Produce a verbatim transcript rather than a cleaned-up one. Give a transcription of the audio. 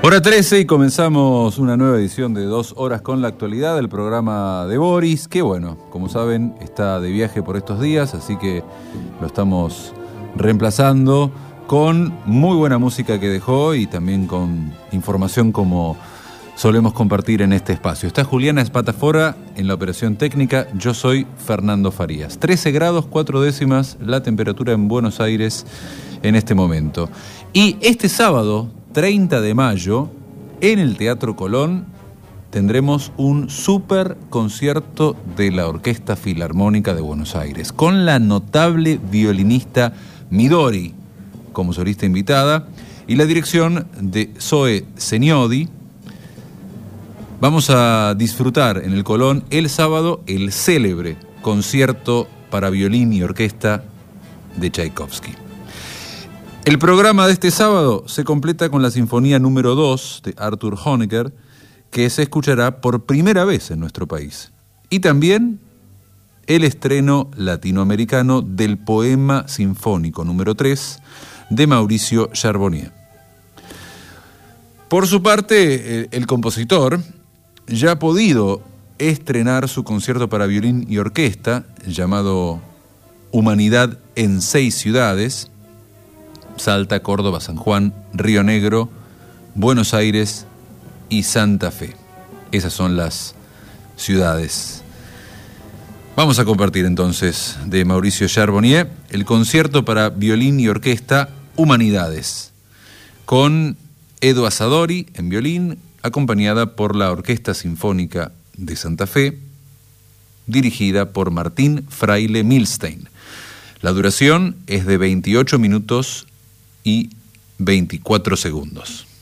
Hora trece y comenzamos una nueva edición de Dos Horas con la Actualidad, del programa de Boris, que bueno, como saben, está de viaje por estos días, así que lo estamos reemplazando con muy buena música que dejó y también con información como solemos compartir en este espacio. Está Juliana Espatafora en la operación técnica, yo soy Fernando Farías. trece grados, cuatro décimas la temperatura en Buenos Aires en este momento. Y este sábado, treinta de mayo, en el Teatro Colón, tendremos un super concierto de la Orquesta Filarmónica de Buenos Aires, con la notable violinista Midori como solista invitada y la dirección de Zoe Seniodi. Vamos a disfrutar en el Colón el sábado el célebre concierto para violín y orquesta de Tchaikovsky. El programa de este sábado se completa con la Sinfonía número dos de Arthur Honegger, que se escuchará por primera vez en nuestro país. Y también el estreno latinoamericano del Poema Sinfónico número tres de Mauricio Charbonnier. Por su parte, el, el compositor ya ha podido estrenar su concierto para violín y orquesta, llamado Humanidad en seis ciudades: Salta, Córdoba, San Juan, Río Negro, Buenos Aires y Santa Fe. Esas son las ciudades. Vamos a compartir entonces de Mauricio Charbonnier el concierto para violín y orquesta Humanidades, con Edo Asadori en violín, acompañada por la Orquesta Sinfónica de Santa Fe, dirigida por Martín Fraile Milstein. La duración es de veintiocho minutos y veinticuatro segundos.